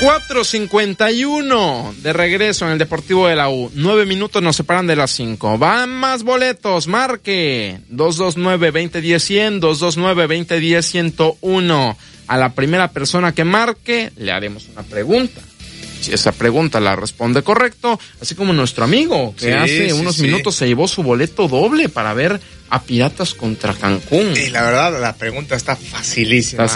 4:51 de regreso en el Deportivo de la U. 9 minutos nos separan de las 5. Van más boletos, marque 229-2010-100, 229-2010-101. A la primera persona que marque le haremos una pregunta. Si esa pregunta la responde correcto, así como nuestro amigo que hace unos minutos se llevó su boleto doble para ver a Piratas contra Cancún. Y la verdad, la pregunta está facilísima.